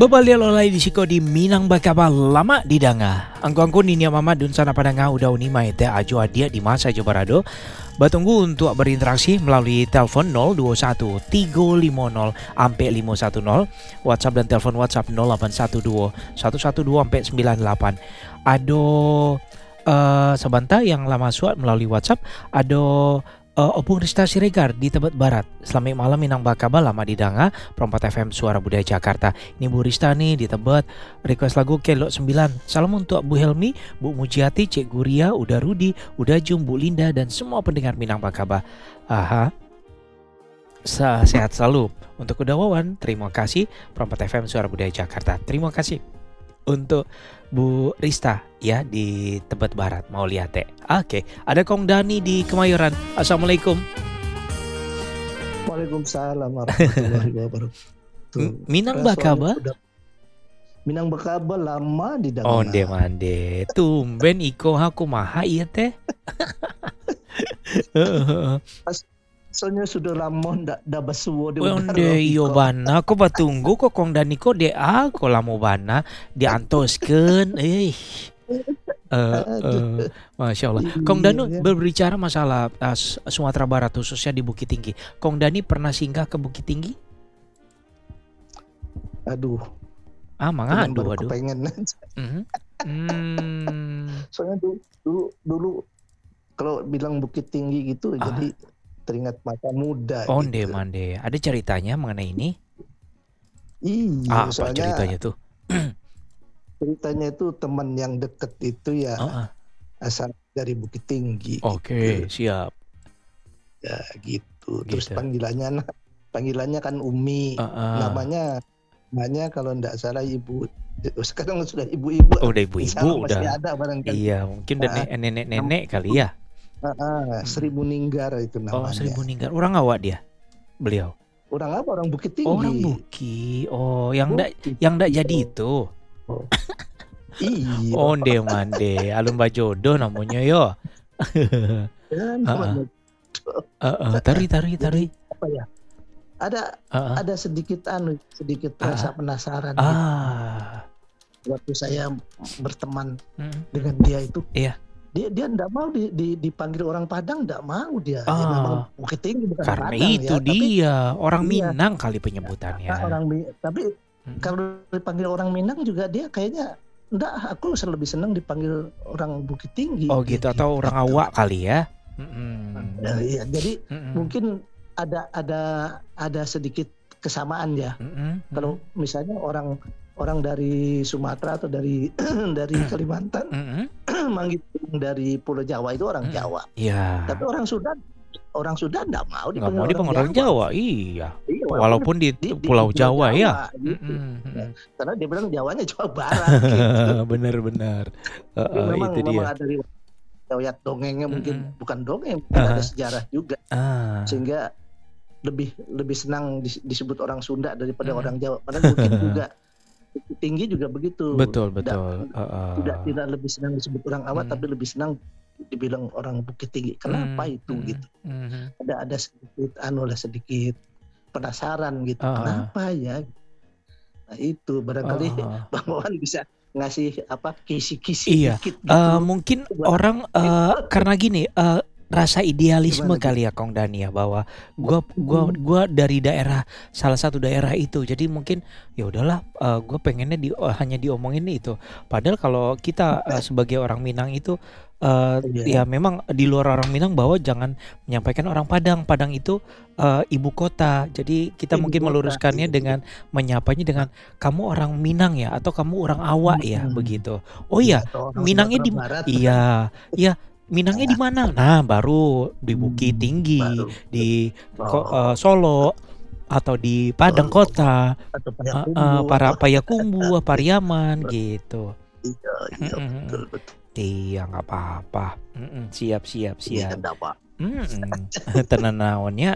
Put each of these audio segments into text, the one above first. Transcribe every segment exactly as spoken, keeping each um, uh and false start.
Babalia lolai di siko di Minang Bakaba lama di danga. Angku-angku ninia mama dun sana padanga udah uni maete ajo adia di masa Jobarado. Batunggu untuk berinteraksi melalui telepon nol dua satu tiga lima nol sampai lima satu nol, WhatsApp dan telepon WhatsApp nol delapan satu dua satu satu dua sampai sembilan delapan. Ado uh, sebentar yang lama suat melalui WhatsApp, ado Uh, Opung Rista Siregar di Tebet Barat. Selamat malam Minang Bakaba lama di Danga, Perempat F M Suara Budaya Jakarta. Ini Bu Rista nih di Tebet. Request lagu Kelok sembilan. Salam untuk Bu Helmi, Bu Mujiati, Cik Guria, Uda Rudi, Uda Jum, Bu Linda dan semua pendengar Minang Bakaba. Aha. Sehat selalu. Untuk Uda Wawan, terima kasih. Perempat F M Suara Budaya Jakarta. Terima kasih untuk Bu Rista ya di Tebet Barat mau lihat teh. Oke, ada Kong Dani di Kemayoran. Assalamualaikum. Waalaikumsalam warahmatullahi wabarakatuh. Minang Bakaba? Minang Bakaba lama di dalam. Onde mande. Tumben iko aku maha iya teh. Soalnya sudah lama ndak da basuwo di Onde iyo bana aku batunggu kok Kong Dani kok de aku lamo bana diantoskeun eh Uh, uh, Masya Allah. Kong Danu berbicara masalah uh, Sumatera Barat khususnya di Bukit Tinggi. Kong Dani pernah singgah ke Bukit Tinggi? Aduh. Ah, mangga aduh aduh. Kepengen aja. Mm-hmm. Hmm. Soalnya dulu dulu, dulu kalau bilang Bukit Tinggi gitu ah. jadi teringat masa muda. Onde gitu. mande. Ada ceritanya mengenai ini? Iya. Ah, apa ceritanya tuh? Ceritanya itu teman yang deket itu ya uh-uh. asal dari Bukit Tinggi. Oke, gitu. Siap. Ya gitu. Terus gitu. panggilannya panggilannya kan Umi. Uh-uh. Namanya namanya kalau enggak salah Ibu. Sekarang sudah ibu-ibu. Oh, udah ibu-ibu udah. Masih ada barangkali. Iya, mungkin udah nah, nenek-nenek kali ya. Uh-uh. Sri Muninggar itu namanya. Oh, Sri Muninggar. Orang awak dia? Beliau. Orang apa? Orang Bukit Tinggi. Orang Bukit. Oh, yang enggak yang enggak jadi itu. Oh. Iya. Onde mande, alum bajodoh namanya yo. uh-uh. uh-uh. Tari tari tari. Apa ya? Ada uh-uh. ada sedikit anu, sedikit uh-uh. rasa penasaran. Ah. Gitu. Waktu saya berteman hmm. dengan dia itu. Iya. Dia dia enggak mau di, di, dipanggil orang Padang, enggak mau dia. Ah. Dia memang Bukit Tinggi bukan Karena Padang. Karena itu ya, dia tapi, orang iya. Minang kali penyebutannya. Nah, orang tapi hmm. kalau dipanggil orang Minang juga dia kayaknya enggak, aku lebih senang dipanggil orang Bukit Tinggi. Oh gitu, gitu. Atau orang awak kali ya. Mm-hmm. Ya, ya, jadi mm-hmm. mungkin ada ada ada sedikit kesamaan ya. Mm-hmm. Kalau misalnya orang orang dari Sumatera atau dari dari Kalimantan mm-hmm. manggil dari Pulau Jawa itu orang mm-hmm. Jawa. Iya. Tapi orang Sudan orang Sudan enggak mau dipanggil mau orang, orang Jawa. Jawa. Iya. iya. Walaupun di, di Pulau di, Jawa, Jawa ya. Gitu. Mm-hmm. Ya. Karena dia bilang Jawanya Jawa Barat gitu. Benar-benar. Uh, uh, memang itu memang dia. ada riwayat dongengnya mm-hmm. mungkin bukan dongeng, mungkin uh-huh. ada sejarah juga. Uh. Sehingga lebih lebih senang disebut orang Sunda daripada mm-hmm. orang Jawa. Padahal mungkin juga Tinggi juga begitu. Betul, betul. Tidak, uh, tidak tidak lebih senang disebut orang awak, mm-hmm. tapi lebih senang dibilang orang Bukit Tinggi. Kenapa mm-hmm. itu gitu? Mm-hmm. Ada ada sedikit anu lah sedikit penasaran gitu. Uh-huh. Kenapa ya? Nah, itu barangkali uh-huh. Bang Wawan bisa ngasih apa kisi-kisi iya. dikit gitu. Uh, mungkin Buat orang uh, karena gini uh, rasa idealisme Gimana kali ya Kong Dani ya, bahwa gua gua gua dari daerah salah satu daerah itu, jadi mungkin ya udahlah uh, gua pengennya di uh, hanya diomongin itu. Padahal kalau kita uh, sebagai orang Minang itu uh, yeah. ya memang di luar orang Minang bahwa jangan menyampaikan orang Padang. Padang itu uh, ibu kota. Jadi kita ibu mungkin kota, meluruskannya iya. dengan menyapanya dengan kamu orang Minang ya atau kamu orang awak ya hmm. begitu. Oh iya, ya, Minangnya di iya, iya. Minangnya di mana? Nah, baru di Bukit Tinggi, baru. di oh. uh, Solo atau di Padang oh. Kota, atau Payakumbu, uh, uh, para Payakumbu, Pariaman gitu. Iya, iya mm-hmm. betul betul. Iya, nggak apa-apa. Mm-mm. Siap, siap, siap. Iya, apa. Tenan naonnya.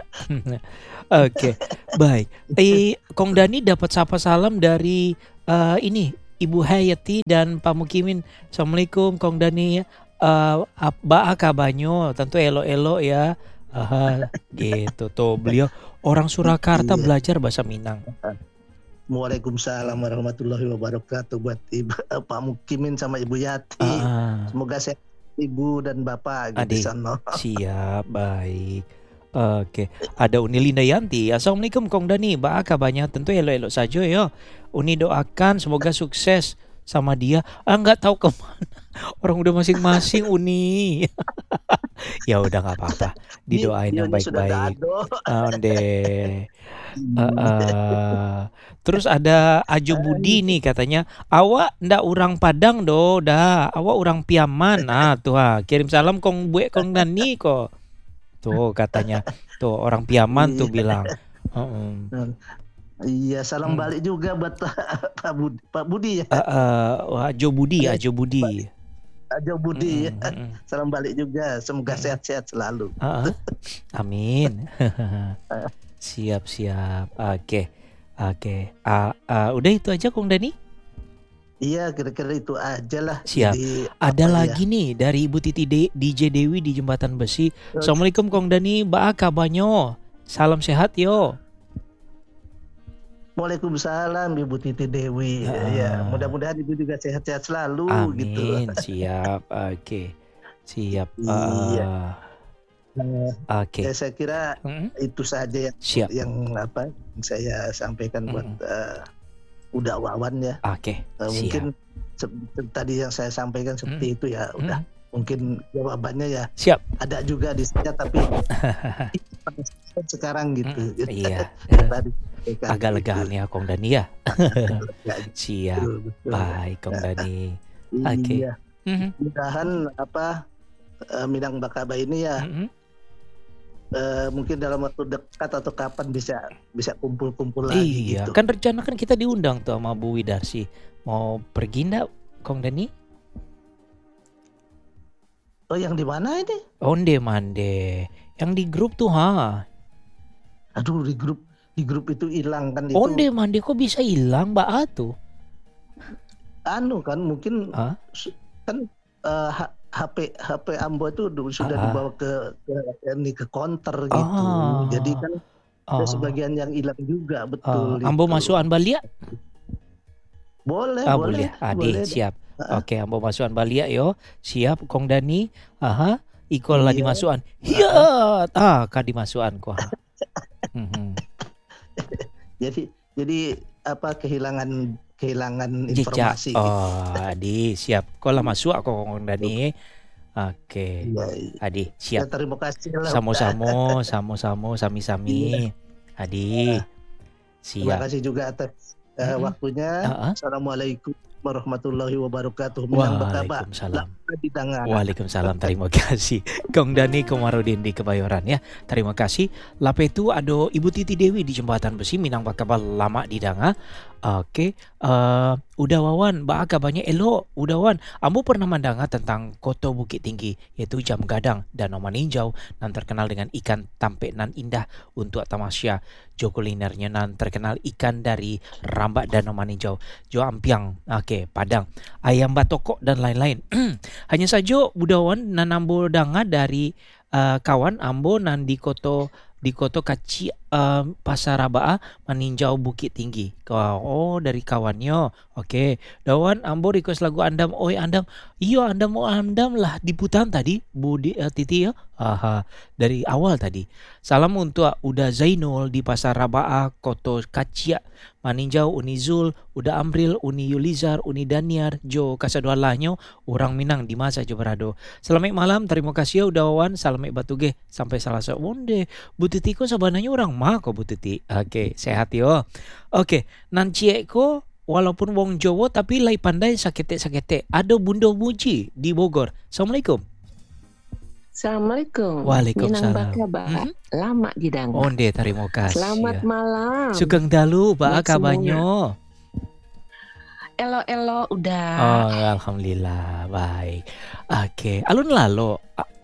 Oke, baik. Eh, Kong Dani dapat sapa salam dari uh, ini Ibu Hayati dan Pak Mukimin. Assalamualaikum, Kong Dani. Uh, Ba kabanyo tentu elo-elo ya. Aha, gitu tuh beliau orang Surakarta belajar bahasa Minang. Waalaikumsalam warahmatullahi wabarakatuh buat Ibu, Pak Mukimin sama Ibu Yati. Uh, Semoga sehat Ibu dan Bapak gitu Ade, sana. siap, baik. Oke, ada Uni Linda Yanti. Assalamualaikum Kong Dani, ba kabarnya? Tentu elok-elok saja ya. Uni doakan semoga sukses sama dia. Ah nggak tahu kemana. Orang udah masing-masing Uni. Ya udah nggak apa-apa. Didoain yang baik-baik. Onde. Uh, uh. Terus ada Ajo Budi nih katanya, awak ndak orang Padang do, dah awak orang Piaman. Nah tuh ha, kirim salam Kong Buek Kong Dani kok. Tuh katanya, tuh orang Piaman tuh bilang. Uh-uh. Iya, salam hmm. balik juga buat Pak Budi, Pak Budi ya. Uh, uh, Ajo Budi, Ajo Budi. Ajo Budi, mm, ya. mm, salam balik juga. Semoga mm. sehat-sehat selalu. Uh, uh. Amin. Siap siap. Oke okay. oke. Okay. Uh, uh, udah itu aja Kong Dani? Iya kira-kira itu aja lah. Siap. Jadi, ada lagi ya? Nih dari Ibu Titi D- D J Dewi di Jembatan Besi. Terus. Assalamualaikum Kong Dani. Ba kabarnya? Salam sehat yo. Waalaikumsalam Ibu Titi Dewi. Uh, ya mudah-mudahan Ibu juga sehat-sehat selalu. Amin. Gitu. Siap. Oke. Okay. Siap. Iya. Uh, Oke. Okay. Ya, saya kira mm-hmm. itu saja yang Siap. yang apa yang saya sampaikan mm-hmm. buat uh, udah Wawan ya. Oke. Okay. Uh, mungkin se- tadi yang saya sampaikan seperti mm-hmm. itu ya udah mm-hmm. mungkin jawabannya ya. Siap. Ada juga di sana tapi sekarang gitu. Mm-hmm. gitu. Iya. Tadi, agak legaan ya Kong Dani ya. Siap. Betul, betul. Baik Kong Dani. Oke. Okay. Iya. Mm-hmm. Mudahan apa uh, Minang Bakaba ini ya. Mm-hmm. Uh, mungkin dalam waktu dekat atau kapan bisa bisa kumpul-kumpul lagi iya, gitu. Kan rencana kan kita diundang tuh sama Bu Widarsi. Mau pergi enggak Kong Dani? Oh, yang di mana ini? Onde mande. Yang di grup tuh ha. Aduh, di grup di grup itu hilang kan itu. Onde mande kok bisa hilang, Mbak Atu? Anu kan mungkin huh? kan uh, H P H P Ambo itu sudah ah. dibawa ke ke ini ke counter gitu. Ah. Jadi kan ada ah. sebagian yang hilang juga betul. Ah. Ambo masukan Balia? Boleh, ah, boleh. Ade, siap. Ah. Oke, Ambo masukan Balia yo. Siap Kong Dani. Aha, ikol lah dimasukan. Iya, ah, ka dimasukan kok. Jadi jadi apa kehilangan kehilangan Jejak. informasi. Oh, Adi siap. Kau lah masuk aku Kong Dani. Oke. Ya, Adi siap. Ya, terima kasih. Samo-samo, samo-samo, sami-sami. Adi siap. Terima kasih juga atas uh, mm-hmm. waktunya. Uh-huh. Assalamualaikum warahmatullahi wabarakatuh. Waalaikumsalam. Waalaikumsalam. Terima kasih Kong Dani Komarudin di Kebayoran ya. Terima kasih. Lape itu ada Ibu Titi Dewi di Jembatan Besi Minang Bakabal lama di Danga. Oke, okay. uh, udah Wawan, ba kabarnya elok. Udah Wawan, ambo pernah mandanga tentang Koto Bukit Tinggi, yaitu Jam Gadang dan Maninjau, nan terkenal dengan ikan tampe nan indah untuk tamasya. Jo kulinernya nan terkenal ikan dari Rambak dan Maninjau, jo ampiang, oke, okay, Padang, ayam batokok dan lain-lain. Hanya saja udah Wawan nan ambo danga dari uh, kawan ambo nan di Koto di Koto Kaci uh, Pasar Rabaa Maninjau Bukit Tinggi. Oh, dari kawannya. Oke. Dawan ambo request lagu Andam. Oi Andam. Iya Andam oh Andam lah diputan tadi Bu uh, Titi ya. Aha, dari awal tadi. Salam untuk Uda Zainul di Pasar Rabaa Koto Kaci Maninjau Unizul, Uda Amril, Uni Yulizar, Uni Daniar, Jo Kasadualahnya orang Minang di masa Jobrado. Selamat malam, terima kasih ya udah Wawan. Selamat batuge sampai salah seonde. Bu Titi ko sebenarnya orang mah kok Bu Titi. Oke, sehat yo. Oke, nan cie ko walaupun wong Jawa tapi lai pandai sakete-sakete. Ada Bunda Muji di Bogor. Assalamualaikum. Assalamualaikum. Waalaikumsalam. Mm-hmm. Lama di Danga. Onde, terima kasih. Selamat malam. Sugeng dalu, ba kabarnya? Elo-elo udah. Oh, alhamdulillah, baik. Oke, alun lalu.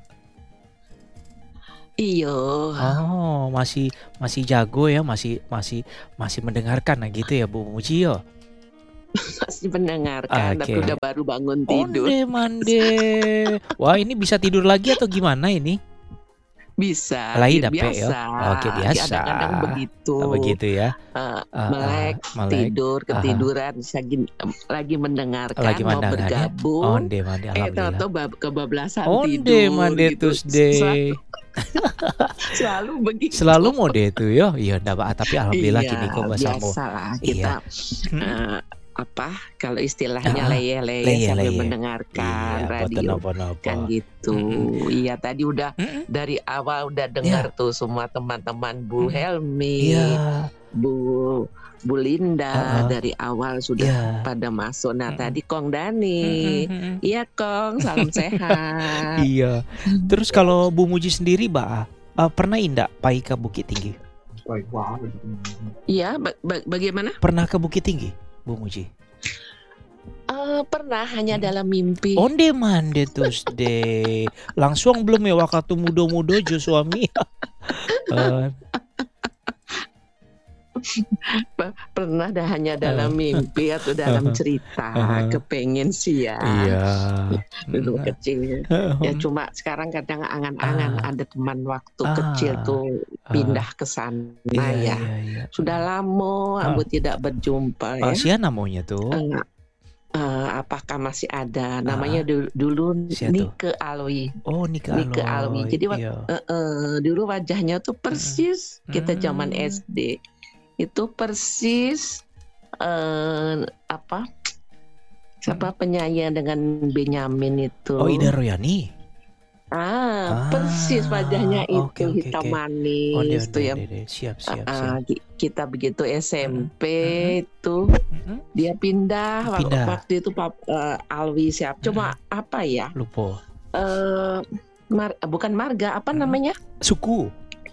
Iyo. Oh, masih masih jago ya, masih masih masih mendengarkan nah gitu ya Bu Muji yo. Masih mendengarkan, okay. Aku udah baru bangun tidur. Onde mande. Wah, ini bisa tidur lagi atau gimana ini? Bisa, Lai bi dape yo. biasa. Oke, Di biasa. kadang-kadang begitu. Oh, begitu ya. Eee, Heeh, melek, melek. tidur, Aha. ketiduran, lagi lagi mendengarkan, Lagi mau mandangan ya? bergabung, Onde mande eh alhamdulillah. tahu-tahu bab kebablasan Onde tidur mande gitu. Tuesday. Selalu selalu begitu. Selalu mode itu yo. Iya ndak apa tapi alhamdulillah kini Iya, kok basamu. biasalah Iya. kita, eee, apa, kalau istilahnya Heeh. leyeh-leyeh sambil Leyeh-leyeh. mendengarkan Iya, boten radio, napa-napa. kan gitu. Mhm. Iya, tadi udah Mhm. dari awal udah Iya. dengar tuh semua teman-teman Bu Mhm. Helmi, Iya. Bu Bu Linda, Heeh. dari awal sudah Iya. pada masuk. Nah, Mhm. tadi Kong Mhm Dani. mhm. Iya, Kong, salam sehat. Iya. Terus kalau Bu Muji sendiri, Mbak, eee, pernah indak pai ke Bukit Tinggi? Iya, ba ba bagaimana? Pernah ke Bukit Tinggi, Bu Muji? Eee, pernah, hanya Mhm. dalam mimpi. Onde mande Tuesday. Langsung belum ya waktu muda-muda jo suami. Eh. Pe pernah dah hanya dalam Heeh. mimpi atau dalam cerita, Heeh. kepengen sih ya. Iya. Dulu Mhm. kecil ya. Heeh, Ya mhm. cuma sekarang kadang angan-angan Ah. ada teman waktu Ah. kecil tuh Ah. pindah ke sana Iya ya. iya iya. Sudah Mhm. lama Heeh. ambo tidak berjumpa Ah, ya. sia namanya tuh? Eee eee, apakah masih ada, namanya Heeh. dul dulu Sia tuh? Nike Alwi. Oh, Nike Nike Alwi. Alwi. Jadi wak Iya. heeh, dulu wajahnya tuh Mhm. persis kita zaman Mmm. S D. Itu persis, eee, apa, siapa Mhm. penyanyi yang dengan Benyamin itu? Oh, Ida Royani? Ah, persis wajahnya Ah, oke itu, oke hitam oke. Onde manis onde tuh ya. onde onde. Siap siap Heeh, siap. ki kita begitu Mhm. SMP Mhm. itu, Mhm. dia pindah wa Pindah? waktu itu pap eee, Alwi siap cuma Mhm. apa ya, Lupa. eee, mar bukan marga, apa Mhm. namanya? Suku?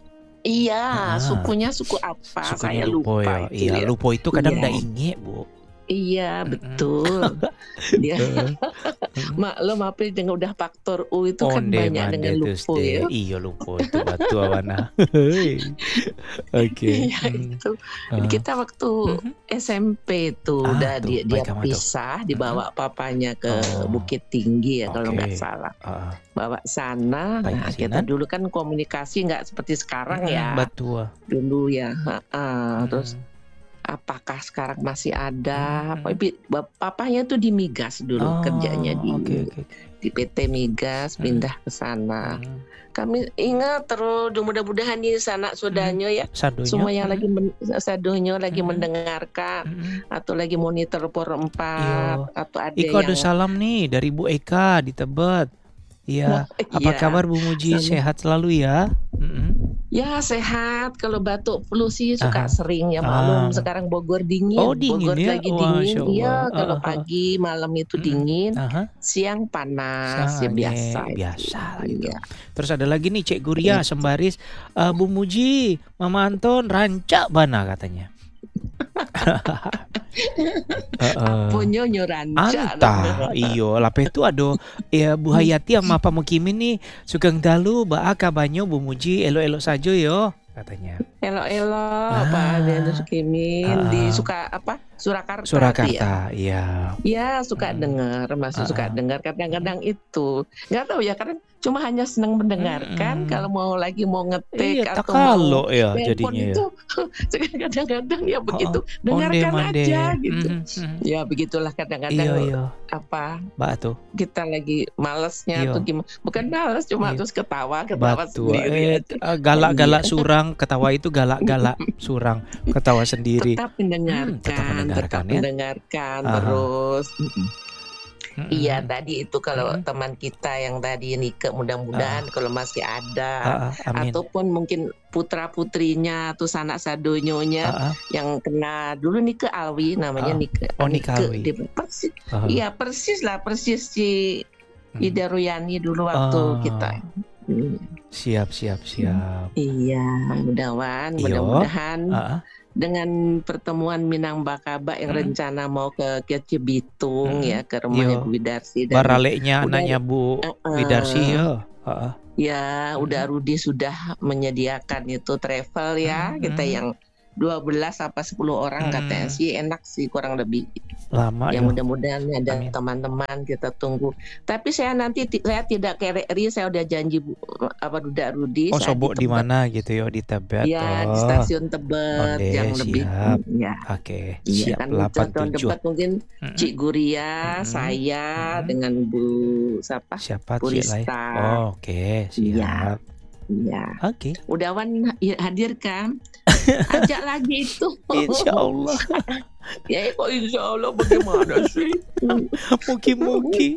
Iya, Heeh. sukunya suku apa, Sukunya saya lupa lupa ya. itu Iya, ya. lupa itu kadang Iya. ndak inget, Bu. Iya, Mhm. betul. Dia Heeh. Mhm. maklum apa dengan udah faktor U itu kan Onde banyak dengan mande lupa Tuesday. ya. Iya, lupa itu batu awana. Oke. Iya Mhm. itu. Jadi Heeh. kita waktu Mhm. S M P tuh Ah, udah tuh, dia dia baik amat tuh. pisah, Mhm. dibawa papanya ke Oh. Bukit Tinggi ya kalau nggak Oke. salah. Heeh. Bawa sana, Baik nah kita asinan? dulu kan komunikasi nggak seperti sekarang Mhm, ya. batua. Dulu ya, heeh. Terus Mhm. apakah sekarang masih ada, Mhm apa mhm. pi bap papahnya tuh di Migas dulu, kerjanya Oh, oke di oke oke. di P T Migas, Mhm. pindah ke sana. Mhm. Kami ingat terus, mudah-mudahan nih sanak Mhm. saudaranya ya, Sadonyo? semua yang Mhm. lagi men sadonyo lagi Mhm. mendengarkan Mhm. atau lagi monitor por empat Iyo. atau ada Iko ada yang salam nih dari Bu Eka di Tebet. wah, Iya. Apa iya, kabar Bu Muji? sama. Sehat selalu ya? Mhm. Ya sehat, kalau batuk flu sih suka Aha. sering ya, Ah. maklum sekarang Bogor Oh, dingin, dingin Bogor ya? lagi Masya dingin. Iya, Allah. kalau Heeh heeh. pagi malam itu Mhm. dingin, Aha. siang panas, ya Siang biasa angin, itu. biasa lah itu. Iya. Terus ada lagi nih Cek Guria Itu. Sembaris, eee, Bu Muji, Mama Anton rancak bana katanya. Heeh. Aponyo nyo rancak Antah, iyo, lape tu ado ya Bu Hayati sama Pak Mukimin nih sugeng dalu baa kabanyo Bu Muji elok-elok saja yo katanya. Elok-elok Pak Ade Ah. Sukimin di Heeh. suka apa, Surakarta tuh ya? Surakarta, iya. Ya suka Mhm. dengar, masih suka Heeh. dengar kadang-kadang itu. Nggak tahu ya, kadang cuma hanya senang mendengarkan, Mhm. kalau mau lagi mau ngetik Iya, tak atau mau kalau ya handphone jadinya ya. itu kadang-kadang ya Heeh. begitu, Onde dengarkan mande. aja gitu. Mhm mhm. Ya begitulah Iya kadang-kadang iya. apa, Mbak tuh. kita lagi malesnya atau Iyo. gimana, bukan males cuma Iya. terus ketawa, ketawa Batua. sendiri Eh, aja. eee, galak-galak Iya. surang, ketawa itu galak-galak surang, ketawa sendiri. Tetap Hmm, tetap mendengarkan, tetap mendengarkan ya. mendengarkan Aha. terus. Mhm. Iya Mhm. tadi itu kalau Mhm. teman kita yang tadi Nike, mudah-mudahan Heeh. kalau masih ada, Heeh, amin. ataupun mungkin putra-putrinya atau sanak sadonyonya Heeh. yang kena dulu Nike Alwi namanya Heeh. Nike Oh, Nike Nike Alwi. dia persis Heeh. iya persis lah, persis si Mhm. Ida Royani dulu waktu kita. Oh. Hmm. Siap siap siap. Iya, mudah-mudahan, Iyo. mudah-mudahan Heeh. dengan pertemuan Minang Bakaba yang Mhm. rencana mau ke ke Cibitung Mhm. ya, ke rumahnya Iyo. Bu Widarsi dan Baraleknya udah anaknya Bu Widarsi heeh. ya. Heeh. Ya, udah Mhm. Rudi sudah menyediakan itu travel ya, Mhm kita mhm. yang dua belas apa sepuluh orang katanya Mhm. sih, enak sih kurang lebih. Lama Ya yo. mudah-mudahan ada Amin. teman-teman kita tunggu. Tapi saya nanti ti- saya tidak ke R R I, saya udah janji Bu- apa Duda Rudi Oh saya di sobok di Tebet. mana gitu yo di Tebet. Ya di Oh. stasiun Tebet Onde yang lebih siap. ya. Oke, Iya siap kan delapan stasiun tujuh. Tebet mungkin Mm-mm. Cik Guria, Mm-mm. saya Mm-mm. dengan Bu siapa? Siapa Cik Lai? Purista. Oh, oke, Iya. siap. Iya. Oke. Udah Wan hadir kan? Ajak lagi itu. Insya Allah. Ya kok insya Allah bagaimana sih? Mugi-mugi.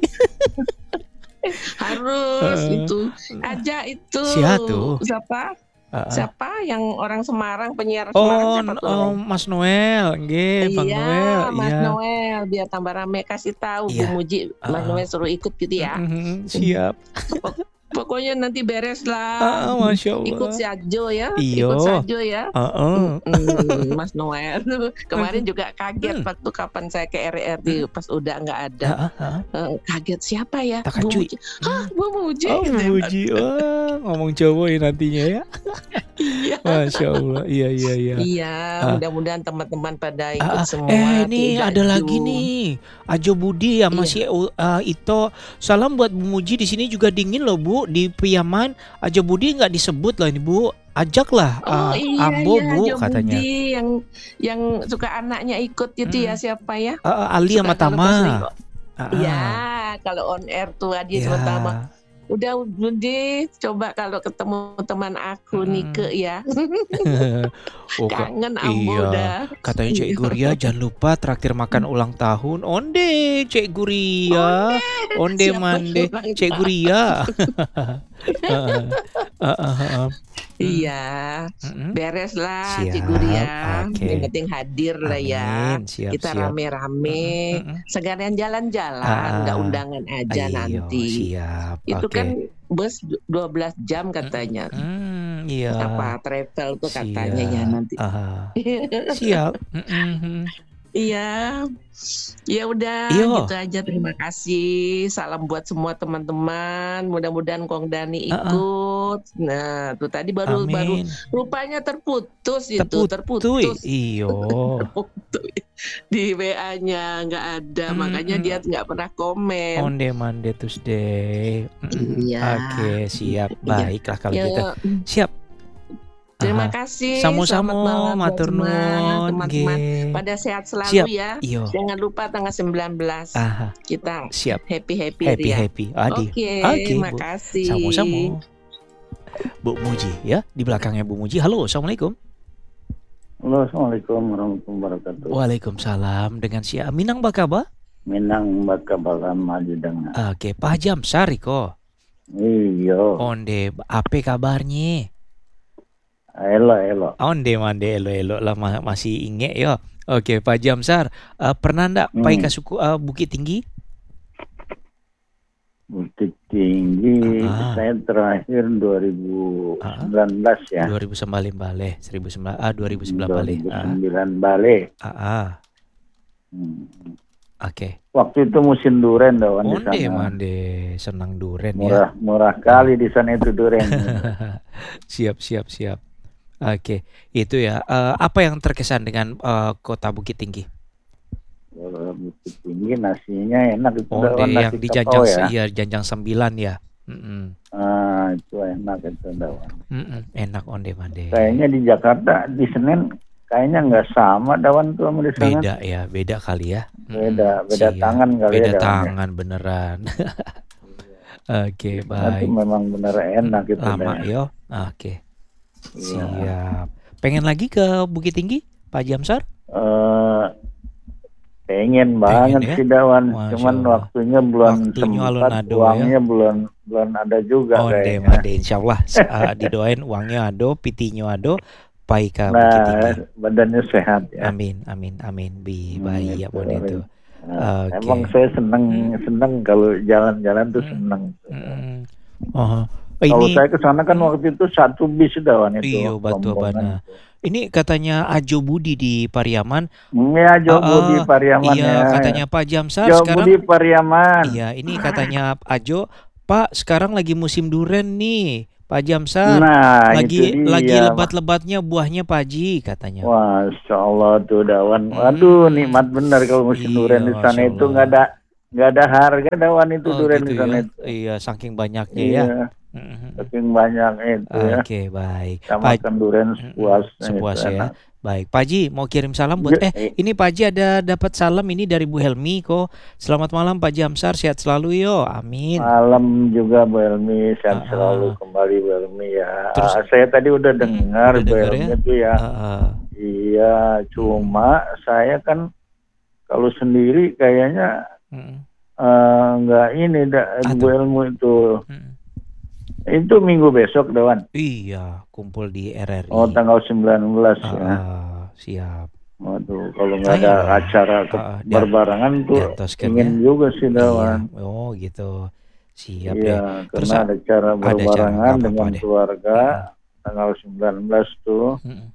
Harus Heeh. itu. Ajak itu. Siapa tuh? Siapa? Heeh. Siapa yang orang Semarang, penyiar Oh, Semarang siapa tuh? oh, namanya? Mas Noel, nggih, Bang Iya, Noel, Mas iya. Noel, biar tambah rame, kasih tahu Bu Iya. Muji, Mas Heeh. Noel suruh ikut gitu ya. Mm-mm, siap. Pok- Pokoknya nanti beres lah. Ah, Masya Allah. Ikut si Ajo ya, Iyo. ikut Sajo ya. Heeh. Mm-mm, Mas Noel. Kemarin juga kaget Hmm. waktu kapan saya ke R R I pas udah nggak ada. Heeh, heeh. Eh, kaget siapa ya? Tak Bu kacuy. Muji. Hah, Bu Muji. Oh, Gitu ya. Muji. Wah, ngomong Jawa ya nantinya ya. Iya. Masya Allah. Iya, iya, iya. Iya, Ah. mudah-mudahan teman-teman pada ikut Ah, ah. semua. Eh tuh nih udah ada lagi Jum. nih Ajo Budi ya Iya. masih uh, Ito. Salam buat Bu Muji, di sini juga dingin loh Bu di Piaman. Ajo Budi nggak disebut loh ini Bu. Ajaklah Oh uh, iya Ambo iya, Bu Jo katanya. Budi yang yang suka anaknya ikut itu ya Hmm. siapa ya? Uh, uh, Ali Suka sama kalau pas Tama. Ringo. Ah, Iya, ah. kalau on air tuh dia Ya. sama Tama. Udah Budi, coba kalau ketemu teman aku Mm-mm. Nike ya. Oh, Kak. Kangen Ambo Iya. udah. Katanya Cek Guria jangan lupa traktir makan ulang tahun. Onde Cek Guria. Onde Siapa mande ulang Cek tahun? Guria. Heeh. Heeh, heeh. Iya, Mm-mm. beres lah Siap, Cigur ya. oke. Yang penting hadir lah ya. Amin, siap, Kita siap. rame-rame, Mm-mm, mm-mm. sekalian jalan-jalan, Ah, nggak undangan aja Ayo, nanti. siap. Itu Oke. kan bus dua belas jam katanya. Hmm, iya. Apa travel tuh katanya ya Siap. nanti. Ah, siap. Mm-mm. Iya, ya udah Iyo. gitu aja. Terima kasih. Salam buat semua teman-teman. Mudah-mudahan Kong Dani Ah, ah. ikut. Nah, tuh tadi baru baru Amin. rupanya terputus itu, Teputui. terputus. Iyo. Di W A-nya nggak ada, Hmm, makanya hmm. dia nggak pernah komen. Onde Monday Tuesday. Mm-mm. Iya. Oke, siap. Iya. Baiklah kalau Ya, gitu. Siap. terima Aha. kasih. Samo-samo, Selamat malam buat matur semua nuwun. teman-teman. Nggih. Pada sehat selalu Siap. ya. Iyo. Jangan lupa tanggal sembilan belas Aha, kita siap. happy happy, Happy ya. happy. Adi. Oke, Oke, Bu. makasih. Sama-sama. Bu Muji ya, di belakangnya Bu Muji. Halo, Assalamualaikum. Halo, Assalamualaikum warahmatullahi wabarakatuh. Waalaikumsalam. Dengan si Minang Bakaba. Minang bakabalan maju dengan. Oke, Pak Jam Sariko. Iyo, Onde, apa kabarnya? elo elo. Onde mande elo elo lah ma- masih inge yo. Oke, Pak Jamsar, uh, pernah ndak Hmm. pai ke suku uh, Bukit Tinggi? Bukit Tinggi, Ah. saya terakhir dua ribu sembilan belas ya. dua ribu sembilan bale, seribu sembilan ah dua ribu sembilan bale. Ah, dua ribu sembilan bale. ah, ah. Hmm. Oke. Waktu itu musim duren dawan di Onde sana. mande senang duren ya. Murah murah kali di sana itu duren. Siap, siap, siap. Oke, itu ya. Uh, apa yang terkesan dengan uh, kota Bukit Tinggi? Kalau Bukit Tinggi nasinya enak itu Onde dawan yang nasi di kapau Janjang ya. iya Janjang sembilan ya. Mm-mm. Ah, itu enak itu dawan. Mm-mm. Enak onde mande. Kayaknya di Jakarta di Senen kayaknya nggak sama dawan tuh sama di sana. Beda ya, beda kali ya. Mm-mm. Beda, beda Siap. tangan kali Beda ya dawan ya. tangan beneran. Oke, Di sana tuh baik. memang bener enak itu Lama deh. yo. Oke, Iya. siap. Pengen lagi ke Bukit Tinggi, Pak Jamsar? Eh, pengen banget ya? sih dawan, Masya cuman Allah. waktunya belum Waktunya sempat, alun-ado uangnya belum belum ada juga Onde kayaknya. mande, insya Allah uh, didoain uangnya ado, pitinya ado, pai ke Bukit Tinggi. Nah, badannya sehat ya. Amin, amin, amin. Bi, Hmm, baik ya itu. mande itu. Nah, Oke. emang saya seneng Hmm. seneng kalau jalan-jalan tuh Hmm. seneng. Mm-mm. Oh, Kalau ini saya ke sana kan waktu itu satu bis dawan itu. iyo batu rombongan. abana. Ini katanya Ajo Budi di Pariaman. Iya, Jo Ah, Budi ah, Pariaman Iya, ya. katanya Pak Jamsar Jo sekarang. Budi Pariaman. Iya, ini katanya Ajo, Pak sekarang lagi musim duren nih. Pak Haji Amsar. Nah, lagi itu dia. lagi lebat-lebatnya buahnya Pak Haji katanya. Wah, Masya Allah tuh dawan. Waduh, Hmm. nikmat benar kalau musim Iya, durian di sana Masya itu nggak Allah. ada nggak ada harga dawan itu Oh durian gitu di sana ya. itu. Iya, saking banyaknya Iya, ya. Mhm. saking banyak itu ya. Oke, baik. Kita Pak makan durian Mm-mm, sepuasnya itu sepuasnya ya. enak. Baik, Pak Haji mau kirim salam buat Ya, eh eh, ini Pak Haji ada dapat salam ini dari Bu Helmi kok. Selamat malam Pak Haji Amsar, sehat selalu yo. Amin. malam juga Bu Helmi, sehat Ah, selalu ah. kembali Bu Helmi ya. Terus Ah, saya tadi udah mm-mm, dengar udah Bu denger Helmi ya? itu ya. Ah, ah. Iya, cuma saya kan kalau sendiri kayaknya Mm-mm, eh, nggak ini dah Ah, Bu tuh. Helmi itu. Mm-mm. Itu minggu besok Dawan. Iya, kumpul di R R I. Oh, tanggal sembilan belas Ah, ya. ah, siap. Waduh, kalau nggak ada Ayolah. acara ke Ah, ah, dia- berbarengan tuh diantoskan ingin ya. juga sih Iya. Dawan. Oh gitu. Siap deh. Iya, Terus karena a- ada cara ada cara berbarengan nggak apa-apa dengan deh. keluarga tanggal sembilan belas tuh. Mm-mm.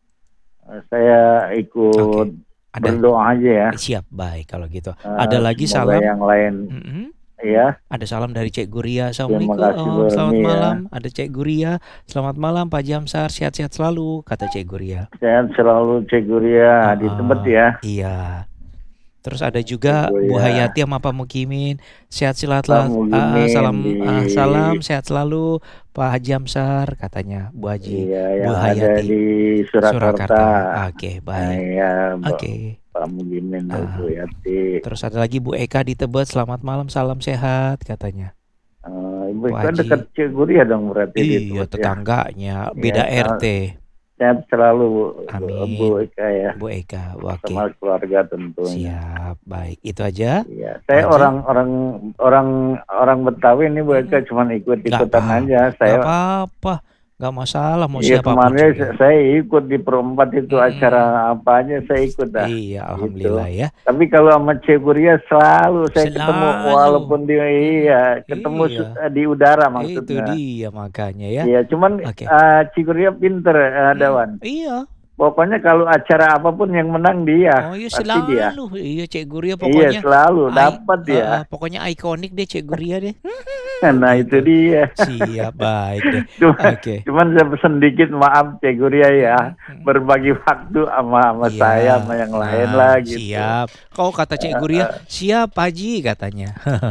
Eh, Saya ikut Oke. Ada berdoa aja ya. siap baik kalau gitu. Eh, Ada lagi semoga salam. yang lain Mm-mm. ya. Ada salam dari Cek Guria. Terima Assalamualaikum. kasih Bu Oh, selamat Helmi ya. malam. Ada Cek Guria. Selamat malam Pak Jamsar. Sehat-sehat selalu. Kata Cek Guria. Sehat selalu Cek Guria di Ah, Tebet ya. Iya. Terus ada juga Cek Bu Guria. Hayati sama Pak Mukimin. Sehat Pak selalu. Mugimin salam di ah, salam sehat selalu Pak Haji Amsar katanya Bu Haji. iya Bu yang ada Hayati. di Surakarta. Oke, Nah, baik. iya, Bu- Oke. Pak Mugimin dan Ah. Bu Yati. Terus ada lagi Bu Eka di Tebet. Selamat malam, salam sehat katanya. Eh, Ibu Bu kan Haji. dekat Cek Guria dong berarti di Iya, Tebet ya. tetangganya, beda Iya, R T. Sehat selalu Bu, Amin. Bu Eka ya. Bu Eka, oke. Sama keluarga tentunya. Siap, baik. Itu aja. Iya, saya Haji. orang orang orang orang Betawi ini Bu Eka Hmm. cuma Nggak ikut-ikutan apa, aja. nggak Saya apa-apa, nggak masalah mau iya siapapun kemarin juga. saya ikut di perempat itu Hmm. acara apa aja saya ikut dah. Iya, alhamdulillah ya. Tapi kalau sama Cek Guria selalu saya ketemu Selalu. walaupun di iya ketemu Iya. su- di udara Itu maksudnya. dia makanya ya. Iya, cuman Oke. eh, Cek Guria pinter eh, Dawan. Iya. Pokoknya kalau acara apapun yang menang dia, Oh iya pasti dia. selalu. Iya Cek Guria Iya pokoknya. selalu I- dapat eh, ya. eh, pokoknya ikonik deh Cek Guria deh. Nah itu Gitu. dia. Siap, baik deh. Cuma, Oke. cuman saya pesen dikit maaf Cek Guria ya, Hmm. berbagi waktu sama sama Iya. saya sama yang lain Nah, lah gitu. siap. Kau kata Cek Guria, siap Haji katanya.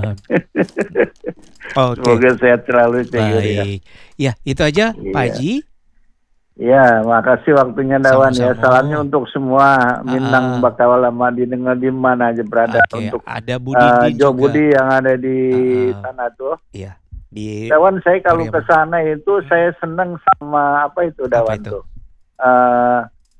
Oke. Semoga sehat selalu Cek Guria. Baik. Ya, itu aja Pak Iya. Haji. Ya, makasih waktunya Dawan ya. Sama-sama. Salamnya untuk semua Minang Ah. Bakawala Madi dengar di mana aja berada Oke, untuk ada Bu eh, Didin Jo juga. Budi yang ada di Ah, ah. sana tuh. Iya, di Dawan saya kalau ke Pariaman. sana itu saya seneng sama apa itu Dawan itu? tuh. Eh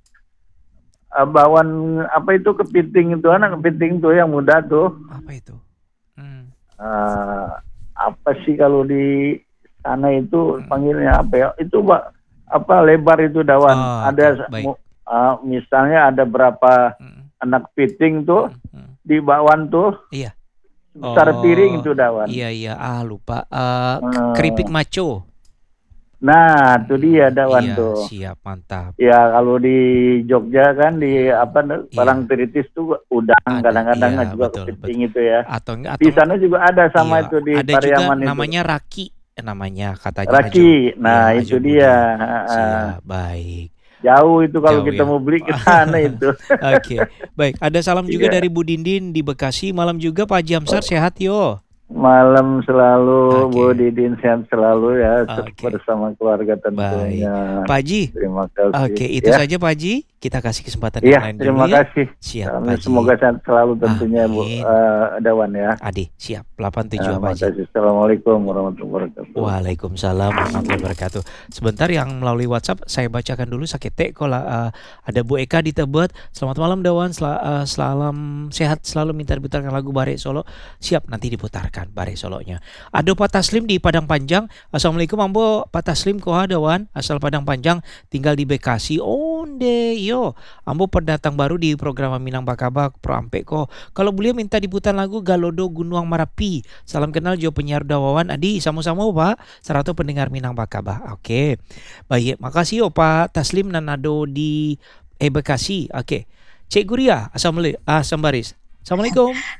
eh, bawan apa itu kepiting itu anak kepiting tuh yang muda tuh. apa itu? Hmm. Eh, apa sih kalau di sana itu Hmm. panggilnya apa ya? Itu Pak apa lebar itu Dawan. Oh, ada oke, baik. mu- eh, misalnya ada berapa Hmm. anak piting tuh Hmm. di bakwan tuh. Iya. Besar Oh, piring tuh Dawan. Iya iya, ah lupa. Eh, Hmm. keripik maco. Nah, itu dia Dawan Iya, tuh. siap, mantap. Ya kalau di Jogja kan di apa Iya. Parangtritis tuh udang Ada, kadang-kadang iya, juga betul, kepiting itu ya. Atau enggak Di atau sana juga ada sama iya, itu di ada juga Pariaman itu. namanya Raki eh, namanya katanya Raki. Ajo. Nah, Iya, itu Ajo Budi. dia. Siap, baik. Jauh itu kalau Jauh kita ya. mau beli ke sana itu. Oke, baik. Ada salam juga Iya. dari Bu Dindin di Bekasi. Malam juga Pak Jamsar, sehat yo. Malam selalu Oke. Bu Didin sehat selalu ya Oke. bersama keluarga tentunya. Pak Haji, Terima kasih. oke itu ya. saja Pak Haji. Kita kasih kesempatan Iya, yang lain terima dulu ya. kasih. Siap, Kami Pak Haji. semoga sehat selalu tentunya Bu Amin. eh, Dawan ya. Adi, siap. delapan tujuh Terima Pak Haji. kasih. Assalamualaikum warahmatullahi wabarakatuh. Waalaikumsalam warahmatullahi wabarakatuh. Sebentar yang melalui WhatsApp saya bacakan dulu sakit teh kalau uh, ada Bu Eka di Tebet. Selamat malam Dawan, Sel- uh, salam sehat selalu, minta diputarkan lagu Bare Solo. Siap, nanti diputarkan Bare Solonya. Ada Pak Taslim di Padang Panjang. Assalamualaikum Ambo Pak Taslim koha Dawan, asal Padang Panjang, tinggal di Bekasi. Onde yo. Ambo pendatang baru di program Minang Bakabak Pro Ampe ko. Kalau beliau minta diputar lagu Galodo Gunung Marapi. Salam kenal Jo penyiar Dawawan Adi, sama-sama Pak. Serato pendengar Minang Bakabak. Oke. Baik, makasih yo Pak Taslim Nanado di eh Bekasi. Oke. Cek Guria, assalamualaikum. Ah, Sambaris. Assalamualaikum.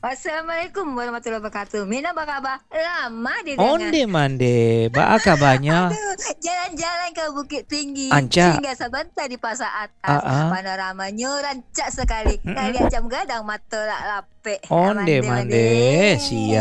Assalamualaikum warahmatullahi wabarakatuh. Mina bakaba lama di Danga. Onde mande, ba kabanya. Aduh, jalan-jalan ke Bukit Tinggi. Anca. Singgah sebentar di Pasar Atas. Ah, ah. Panoramanya rancak sekali. Mm-mm. Nah, lihat jam gadang mata lak lape. Onde mande, siap.